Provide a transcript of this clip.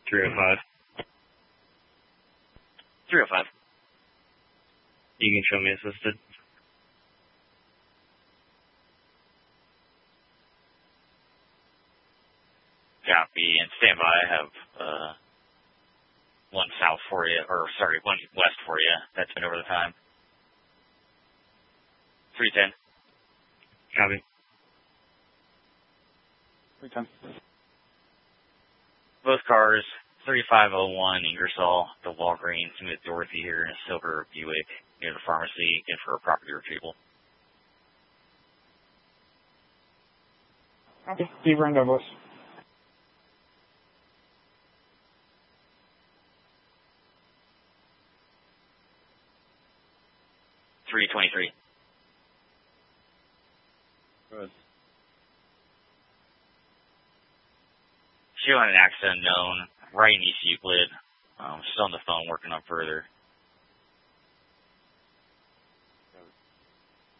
305. 305. You can show me assisted. Copy, and stand by. I have one south for you, or sorry, one west for you. That's been over the time. 310. Copy. 310. Both cars, 3501 Ingersoll, the Walgreens, with Dorothy here in a silver Buick near the pharmacy, in for a property retrieval. Okay, Steve Run Douglas. 323. Good. Showing an accident unknown right in East Euclid. Still on the phone working on further